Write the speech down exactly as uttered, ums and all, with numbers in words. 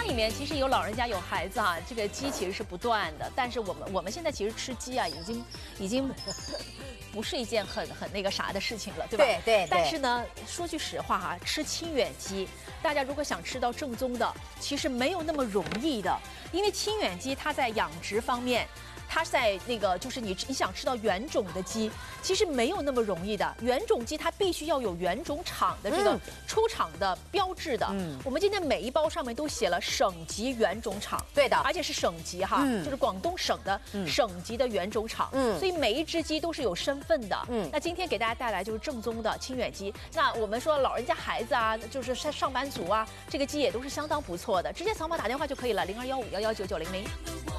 里面其实有老人家有孩子啊，这个鸡其实是不断的，但是我们我们现在其实吃鸡啊，已经已经不是一件很很那个啥的事情了，对吧？ 对对对。 但是呢，说句实话哈、啊，吃清远鸡，大家如果想吃到正宗的，其实没有那么容易的，因为清远鸡它在养殖方面。它在那个就是你你想吃到原种的鸡，其实没有那么容易的。原种鸡它必须要有原种厂的这个出厂的标志的。嗯，我们今天每一包上面都写了省级原种厂， 对的， 而且是省级哈，嗯、就是广东省的省级的原种厂。嗯，所以每一只鸡都是有身份的。嗯，那今天给大家带来就是正宗的清远鸡。那我们说老人家孩子啊，就是上上班族啊，这个鸡也都是相当不错的，直接扫码打电话就可以了，零二幺五幺幺九九零零。